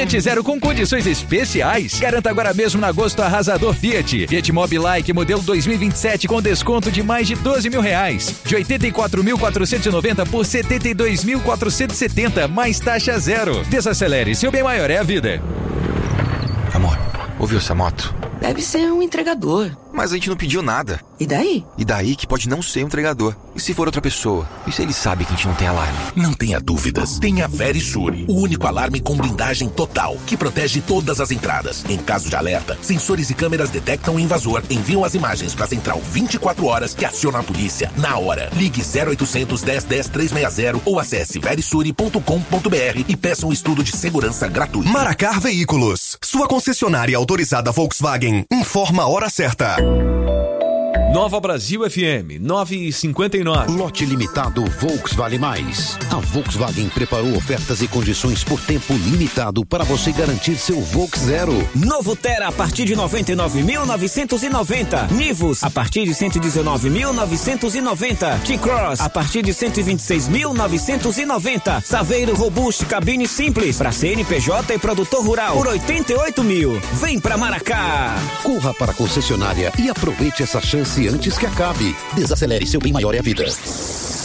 Fiat Zero com condições especiais. Garanta agora mesmo na Agosto Arrasador Fiat. Fiat Mobi Like modelo 2027 com desconto de mais de R$12 mil. De 84.490 por 72.470, mais taxa zero. Desacelere, seu bem maior é a vida. Amor, ouviu essa moto? Deve ser um entregador. Mas a gente não pediu nada. E daí? E daí que pode não ser um entregador. E se for outra pessoa? E se ele sabe que a gente não tem alarme? Não tenha dúvidas. Tem a Verisure, o único alarme com blindagem total, que protege todas as entradas. Em caso de alerta, sensores e câmeras detectam o invasor, enviam as imagens para a central 24 horas que aciona a polícia na hora. Ligue 0800 10 10 360 ou acesse verisure.com.br e peça um estudo de segurança gratuito. Maracar Veículos, sua concessionária autorizada Volkswagen, informa a hora certa. Nova Brasil FM, 9h59. Lote limitado Volks Vale Mais. A Volkswagen preparou ofertas e condições por tempo limitado para você garantir seu Volks Zero. Novo Tera a partir de 99.990. Nivus a partir de 119.990. T-Cross a partir de 126.990. Saveiro Robust cabine simples para CNPJ e produtor rural por 88 mil. Vem pra Maracá. Corra para a concessionária e aproveite essa chance antes que acabe. Desacelere, seu bem maior é a vida.